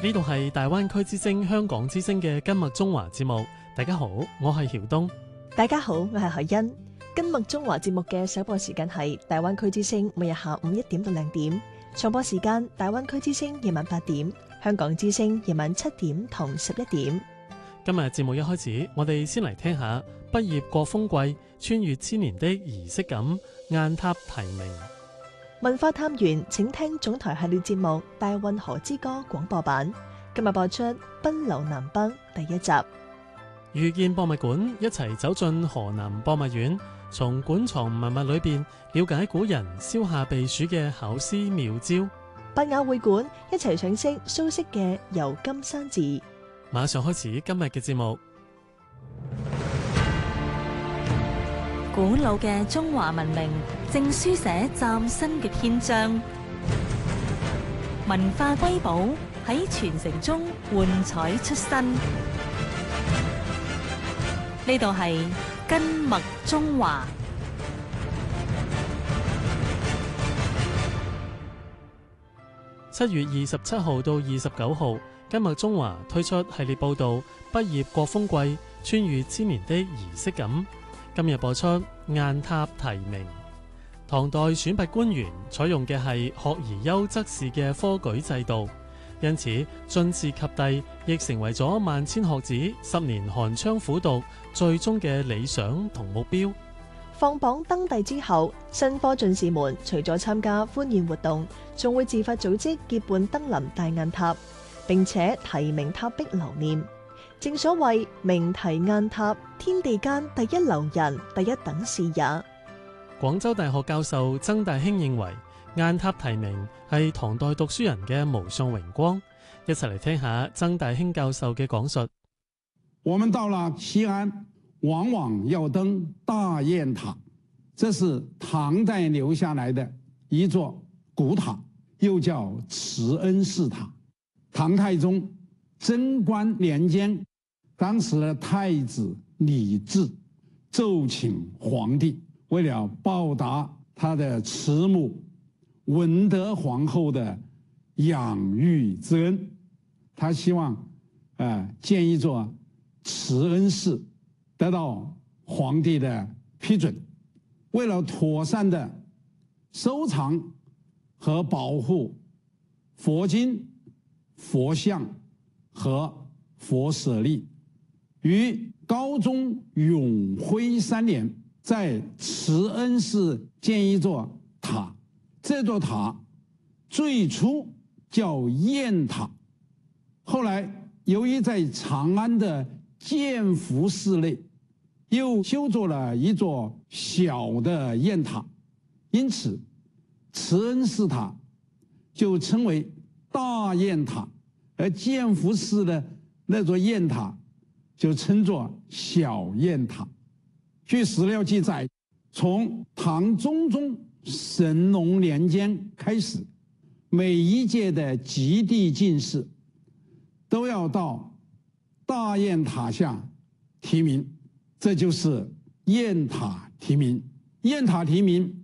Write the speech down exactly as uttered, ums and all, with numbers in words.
呢度係大灣區之聲香港之聲嘅今麥中華節目。大家好，我係曉東。 大家好，我係海欣。今麥中華節目嘅首播時間係大灣區之聲，每日下午一點到兩點；重播時間大灣區之聲夜晚八點，香港之聲夜晚七點同十一點。 今日節目一開始，我哋先嚟聽下畢業國風季，穿越千年的儀式感，雁塔題鳴。 文化探源，請聽總台系列節目《大運河之歌》廣播版。今日播出《奔流南北》第一集。 遇見博物館，一齊走進河南博物院，從館藏文物裏邊了解古人燒下避暑嘅巧思妙招。 伯雅會館，一齊賞識蘇軾嘅《遊金山寺》。 馬上開始今日嘅節目。 古老嘅中華文明正書寫嶄新嘅篇章，文化瑰寶喺傳承中喚彩出新。呢度係今麥中華。 七月二十七號到二十九號，今麥中華推出系列報道畢業國風季，穿越千年的儀式感。今日播出雁塔題鳴。唐代選拔官員採用嘅係學而優則仕嘅科舉制度，因此進士及第亦成為咗萬千學子十年寒窗苦讀最終嘅理想同目標。 放榜登第之後，新科進士們除咗參加歡宴活動，仲會自發組織結伴登臨大雁塔，並且題名塔壁留念。正所謂名題雁塔，天地間第一留人，第一等事也。 廣州大學教授曾大興認為，雁塔題鳴係唐代讀書人嘅無上榮光。一齊嚟聽下曾大興教授嘅講述。 我們到了西安，往往要登大雁塔，這是唐代留下來的一座古塔，又叫慈恩寺塔。唐太宗貞觀年間，當時的太子李治奏請皇帝，為了報答他的慈母文德皇后的養育之恩，他希望呃建一座慈恩寺，得到皇帝的批准。為了妥善的收藏和保護佛經、佛像和佛舍利，於高宗永徽三年，在慈恩寺建一座塔。這座塔最初叫雁塔，後來由於在長安的建福寺內又修築了一座小的雁塔，因此慈恩寺塔就稱為大雁塔，而建福寺的那座雁塔就稱作小雁塔。據史料記載，從唐中宗神龍年間開始，每一屆的及第進士都要到大雁塔下題名，這就是雁塔題名。雁塔題名